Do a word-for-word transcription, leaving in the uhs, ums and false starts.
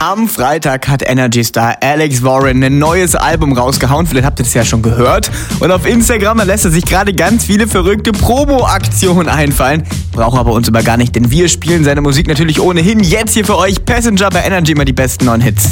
Am Freitag hat Energy-Star Alex Warren ein neues Album rausgehauen. Vielleicht habt ihr das ja schon gehört. Und auf Instagram lässt er sich gerade ganz viele verrückte Promo-Aktionen einfallen. Brauchen aber uns aber gar nicht, denn wir spielen seine Musik natürlich ohnehin. Jetzt hier für euch Passenger bei Energy, immer die besten neuen Hits.